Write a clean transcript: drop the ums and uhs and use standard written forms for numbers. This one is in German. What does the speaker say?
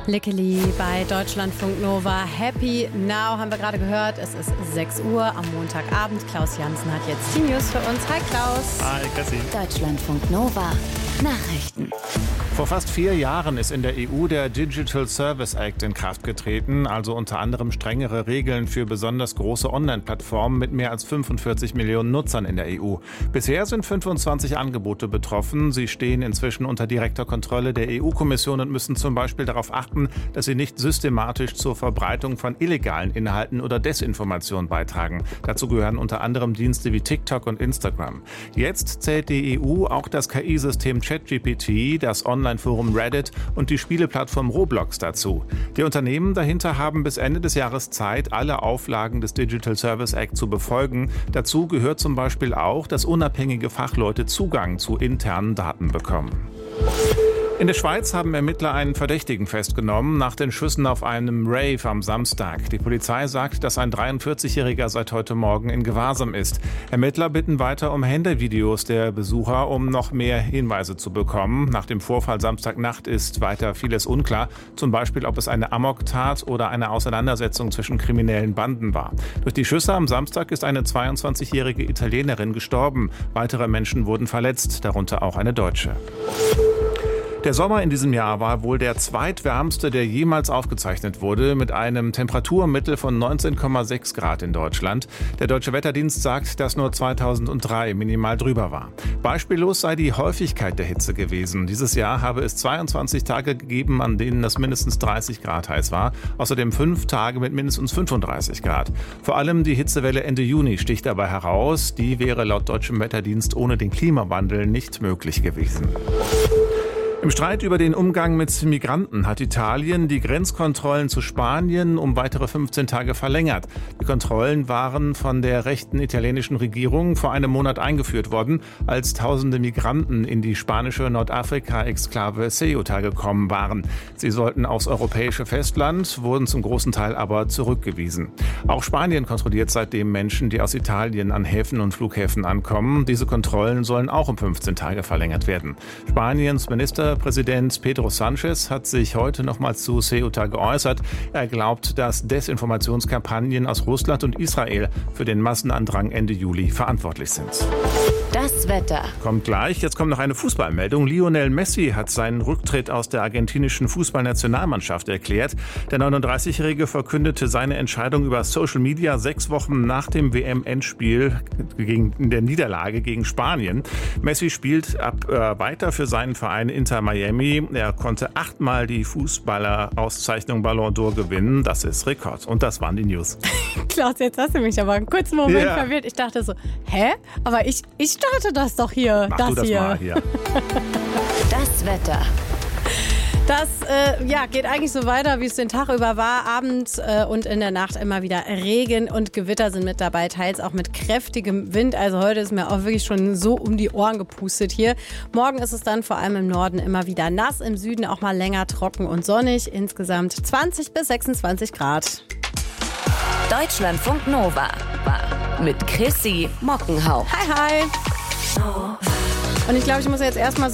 Lickeli bei Deutschlandfunk Nova. Happy Now haben wir gerade gehört. Es ist 6 Uhr am Montagabend. Klaus Jansen hat jetzt die News für uns. Hi Klaus. Hi Cassie. Deutschlandfunk Nova. Nachrichten. Vor fast 4 Jahren ist in der EU der Digital Service Act in Kraft getreten, also unter anderem strengere Regeln für besonders große Online-Plattformen mit mehr als 45 Millionen Nutzern in der EU. Bisher sind 25 Angebote betroffen. Sie stehen inzwischen unter direkter Kontrolle der EU-Kommission und müssen zum Beispiel darauf achten, dass sie nicht systematisch zur Verbreitung von illegalen Inhalten oder Desinformation beitragen. Dazu gehören unter anderem Dienste wie TikTok und Instagram. Jetzt zählt die EU auch das KI-System ChatGPT, das Online-Forum Reddit und die Spieleplattform Roblox dazu. Die Unternehmen dahinter haben bis Ende des Jahres Zeit, alle Auflagen des Digital Service Act zu befolgen. Dazu gehört zum Beispiel auch, dass unabhängige Fachleute Zugang zu internen Daten bekommen. In der Schweiz haben Ermittler einen Verdächtigen festgenommen nach den Schüssen auf einem Rave am Samstag. Die Polizei sagt, dass ein 43-Jähriger seit heute Morgen in Gewahrsam ist. Ermittler bitten weiter um Handyvideos der Besucher, um noch mehr Hinweise zu bekommen. Nach dem Vorfall Samstagnacht ist weiter vieles unklar. Zum Beispiel, ob es eine Amoktat oder eine Auseinandersetzung zwischen kriminellen Banden war. Durch die Schüsse am Samstag ist eine 22-jährige Italienerin gestorben. Weitere Menschen wurden verletzt, darunter auch eine Deutsche. Der Sommer in diesem Jahr war wohl der zweitwärmste, der jemals aufgezeichnet wurde, mit einem Temperaturmittel von 19,6 Grad in Deutschland. Der Deutsche Wetterdienst sagt, dass nur 2003 minimal drüber war. Beispiellos sei die Häufigkeit der Hitze gewesen. Dieses Jahr habe es 22 Tage gegeben, an denen es mindestens 30 Grad heiß war. Außerdem 5 Tage mit mindestens 35 Grad. Vor allem die Hitzewelle Ende Juni sticht dabei heraus. Die wäre laut Deutschem Wetterdienst ohne den Klimawandel nicht möglich gewesen. Im Streit über den Umgang mit Migranten hat Italien die Grenzkontrollen zu Spanien um weitere 15 Tage verlängert. Die Kontrollen waren von der rechten italienischen Regierung vor einem Monat eingeführt worden, als tausende Migranten in die spanische Nordafrika-Exklave Ceuta gekommen waren. Sie sollten aufs europäische Festland, wurden zum großen Teil aber zurückgewiesen. Auch Spanien kontrolliert seitdem Menschen, die aus Italien an Häfen und Flughäfen ankommen. Diese Kontrollen sollen auch um 15 Tage verlängert werden. Spaniens Ministerpräsident Pedro Sánchez hat sich heute nochmals zu Ceuta geäußert. Er glaubt, dass Desinformationskampagnen aus Russland und Israel für den Massenandrang Ende Juli verantwortlich sind. Das Wetter. Kommt gleich. Jetzt kommt noch eine Fußballmeldung. Lionel Messi hat seinen Rücktritt aus der argentinischen Fußballnationalmannschaft erklärt. Der 39-Jährige verkündete seine Entscheidung über Social Media 6 Wochen nach dem WM-Endspiel in der Niederlage gegen Spanien. Messi spielt weiter für seinen Verein Inter Miami. Er konnte 8-mal die Fußballer-Auszeichnung Ballon d'Or gewinnen. Das ist Rekord. Und das waren die News. Klaus, jetzt hast du mich aber einen kurzen Moment verwirrt. Ich dachte so, hä? Aber ich starte das doch hier. Mach du das mal hier. Das Wetter. Das geht eigentlich so weiter, wie es den Tag über war. Abends und in der Nacht immer wieder Regen und Gewitter sind mit dabei, teils auch mit kräftigem Wind. Also heute ist mir auch wirklich schon so um die Ohren gepustet hier. Morgen ist es dann vor allem im Norden immer wieder nass, im Süden auch mal länger trocken und sonnig. Insgesamt 20 bis 26 Grad. Deutschlandfunk Nova mit Chrissy Mockenhaupt. Hi, hi. Und ich glaube, ich muss jetzt erstmal so